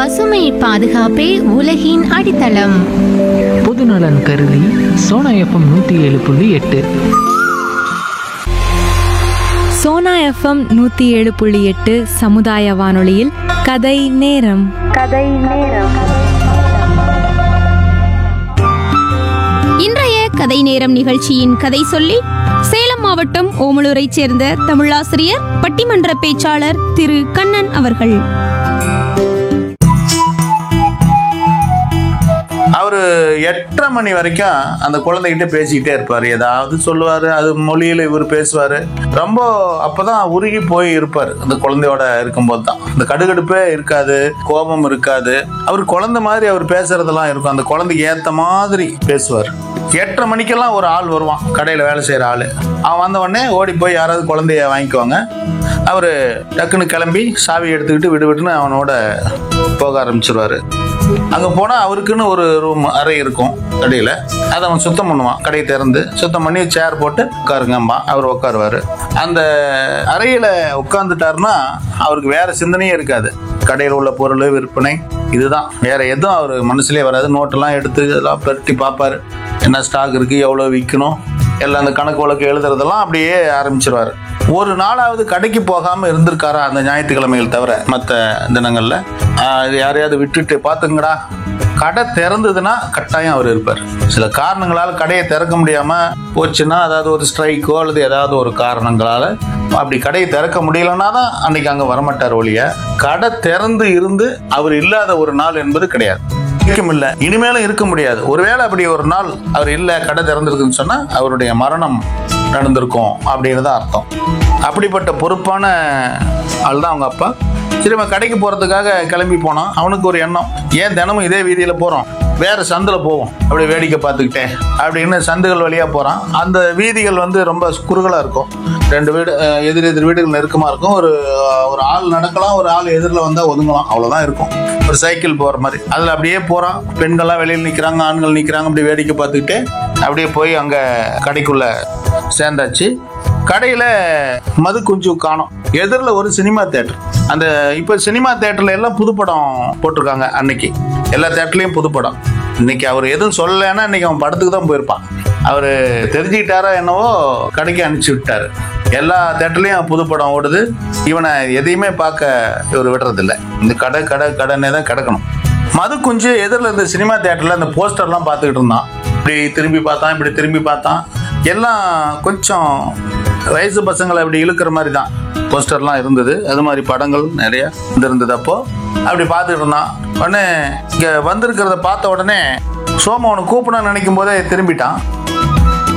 பசுமை பாதுகாப்பே உலகின் அடித்தளம். பொதுநலன் கருதி சோனா எஃப்எம் 107.8. சோனா எஃப்எம் 107.8 சமுதாய வானொலியில் கதை நேரம். இன்றைய கதை நேரம் நிகழ்ச்சியின் கதை சொல்லி சேலம் மாவட்டம் ஓமலூரைச் சேர்ந்த தமிழாசிரியர், பட்டிமன்ற பேச்சாளர் திரு கண்ணன் அவர்கள். அவரு 8:30 மணி வரைக்கும் அந்த குழந்தைகிட்ட பேசிக்கிட்டே இருப்பாரு. ஏதாவது சொல்லுவாரு, அது மொழியில இவர் பேசுவாரு. ரொம்ப அப்பதான் உருகி போய் இருப்பாரு. அந்த குழந்தையோட இருக்கும்போது தான் அந்த கடுகடுப்பே இருக்காது, கோபம் இருக்காது. அவர் குழந்தை மாதிரி அவர் பேசுறதெல்லாம் இருக்கும். அந்த குழந்தைக்கு ஏத்த மாதிரி பேசுவார். 8:30 மணிக்கெல்லாம் ஒரு ஆள் வருவான், கடையில வேலை செய்யற ஆளு. அவன் வந்த உடனே ஓடி போய் யாராவது குழந்தைய வாங்கிக்குவாங்க. அவரு டக்குன்னு கிளம்பி சாவி எடுத்துக்கிட்டு விடுவிட்டுன்னு அவனோட போக ஆரம்பிச்சிருவாரு. அங்க போனா அவருக்குன்னு ஒரு ரூம், அறை இருக்கும் கடையில. அதை அவன் சுத்தம் பண்ணுவான். கடையை திறந்து சுத்தம் பண்ணி சேர் போட்டு உட்காருங்கம்மா, அவர் உட்காருவாரு. அந்த அறையில உட்காந்துட்டாருன்னா அவருக்கு வேற சிந்தனையே இருக்காது. கடையில் உள்ள பொருள் விற்பனை இதுதான், வேற எதுவும் அவர் மனசுலயே வராது. நோட்டெல்லாம் எடுத்து இதெல்லாம் பெருட்டி பார்ப்பாரு. என்ன ஸ்டாக் இருக்கு, எவ்வளவு விற்கணும், எல்லாம் அந்த கணக்கு வழக்கு எழுதுறதெல்லாம் அப்படியே ஆரம்பிச்சிருவாரு. ஒரு நாளாவது கடைக்கு போகாம இருந்திருக்காரா அந்த ஞாயிற்றுக்கிழமைகள் தவிர மற்ற தினங்கள்ல? யாரையாவது விட்டுட்டு பாத்துங்கடா, கடை திறந்ததுன்னா கட்டாயம் அவர் இருப்பார். சில காரணங்களால கடையை திறக்க முடியாம போச்சுன்னா, அதாவது ஒரு ஸ்ட்ரைக்கோ அல்லது ஏதாவது ஒரு காரணங்களால அப்படி கடையை திறக்க முடியலன்னா தான் அன்னைக்கு அங்க வரமாட்டார் ஒழிய, கடை திறந்து இருந்து அவர் இல்லாத ஒரு நாள் என்பது கிடையாது. இல்ல, இனிமேலும் இருக்க முடியாது. ஒருவேளை அப்படி ஒரு நாள் அவர் இல்ல, கடை திறந்திருக்குன்னு சொன்னா அவருடைய மரணம் நடந்திருக்கும் அப்படின்னு தான் அர்த்தம். அப்படிப்பட்ட பொறுப்பான ஆள் தான் அவங்க அப்பா. திரும்ப கடைக்கு போறதுக்காக கிளம்பி போனான். அவனுக்கு ஒரு எண்ணம், ஏன் தினமும் இதே வீதியில போறோம், வேற சந்தில போவோம், அப்படி வேடிக்கை பார்த்துக்கிட்டேன் அப்படின்னு சந்துகள் வழியா போறான். அந்த வீதிகள் ரொம்ப குறுகலா இருக்கும். 2 வீடு எதிர் வீடுகள் நெருக்கமா இருக்கும். ஒரு ஆள் நடக்கலாம், ஒரு ஆள் எதிரில் வந்தா ஒதுங்கலாம், அவ்வளவுதான் இருக்கும். ஒரு சைக்கிள் போற மாதிரி அதுல அப்படியே போறான். பெண்கள்லாம் வெளியில் நிக்கிறாங்க, ஆண்கள் நிக்கிறாங்க. அப்படி வேடிக்கை பார்த்துக்கிட்டே அப்படியே போய் அங்க கடைக்குள்ள சேர்ந்தாச்சு. கடையில மது குஞ்சு காணோம். எதிரில் ஒரு சினிமா தியேட்டர். அந்த இப்ப சினிமா தியேட்டர்ல எல்லாம் புதுப்படம் போட்டிருக்காங்க. அன்னைக்கு எல்லா தியேட்டர்லயும் புதுப்படம். இன்னைக்கு அவர் எதுவும் சொல்லலைன்னா இன்னைக்கு அவன் படத்துக்கு தான் போயிருப்பான். அவரு தெரிஞ்சுக்கிட்டாரோ என்னவோ கடைக்கு அனுப்பிச்சு விட்டாரு. எல்லா தியேட்டர்லயும் புதுப்படம் ஓடுது. இவனை எதையுமே பார்க்க இவர் விடுறதில்லை. இந்த கடைன்னே தான் கிடக்கணும். மது குஞ்சு எதிரில் இருந்த சினிமா தியேட்டர்ல அந்த போஸ்டர்லாம் பார்த்துக்கிட்டு இருந்தான். இப்படி திரும்பி பார்த்தான், இப்படி திரும்பி பார்த்தான். எல்லாம் கொஞ்சம் வயசு பசங்களை அப்படி இழுக்கிற மாதிரி தான் போஸ்டர்லாம் இருந்தது. அது மாதிரி படங்கள் நிறைய இருந்தது. அப்போ அப்படி பார்த்துக்கிட்டு இருந்தான். உடனே இங்க வந்திருக்கிறத பார்த்த உடனே சோம அவனை கூப்பிட நினைக்கும் போதே திரும்பிட்டான்.